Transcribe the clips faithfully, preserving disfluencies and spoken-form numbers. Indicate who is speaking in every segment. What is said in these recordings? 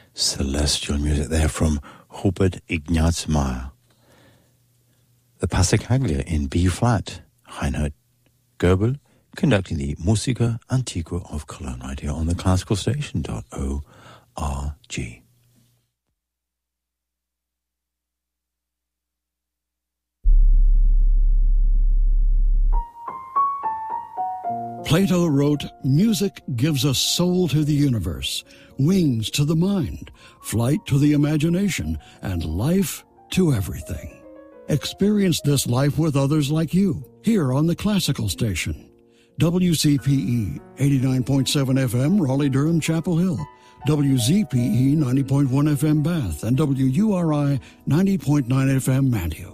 Speaker 1: Celestial music there from Hubert Ignaz Meyer. The Passacaglia in B-flat, Reinhard Goebel, conducting the Musica Antiqua of Cologne right here on the classical station dot org.
Speaker 2: Plato wrote, "Music gives a soul to the universe, wings to the mind, flight to the imagination, and life to everything." Experience this life with others like you, here on the Classical Station. W C P E eighty-nine point seven F M, Raleigh-Durham, Chapel Hill. W Z P E ninety point one F M, Bath. And W U R I ninety point nine F M, Mantua.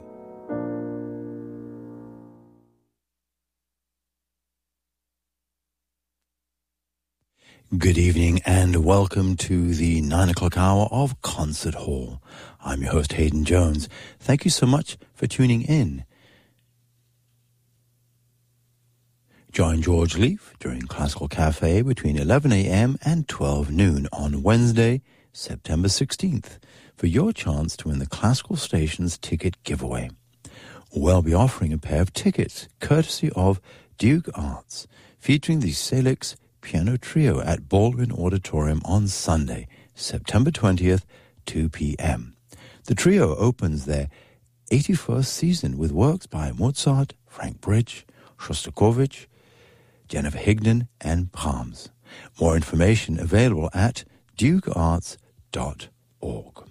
Speaker 1: Good evening and welcome to the nine o'clock hour of Concert Hall. I'm your host, Hayden Jones. Thank you so much for tuning in. Join George Leaf during Classical Cafe between eleven a.m. and twelve noon on Wednesday, September sixteenth, for your chance to win the Classical Station's ticket giveaway. We'll be offering a pair of tickets, courtesy of Duke Arts, featuring the Salix Piano Trio at Baldwin Auditorium on Sunday, September twentieth, two p.m. The trio opens their eighty-first season with works by Mozart, Frank Bridge, Shostakovich, Jennifer Higdon, and Brahms. More information available at duke arts dot org.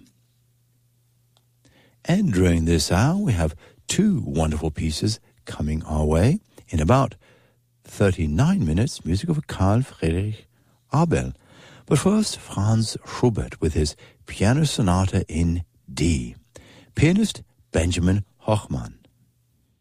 Speaker 1: And during this hour, we have two wonderful pieces coming our way. In about thirty-nine minutes, music of Carl Friedrich Abel. But first, Franz Schubert with his Piano Sonata in D. Pianist Benjamin Hochmann.